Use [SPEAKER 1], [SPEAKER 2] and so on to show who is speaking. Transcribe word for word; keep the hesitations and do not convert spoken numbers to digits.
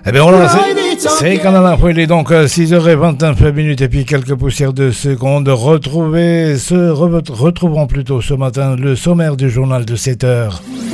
[SPEAKER 1] Eh bien voilà, c'est, c'est Canal Info, il est donc six heures vingt-neuf minutes et puis quelques poussières de secondes. Retrouvez, se re, retrouverons plutôt ce matin le sommaire du journal de sept heures.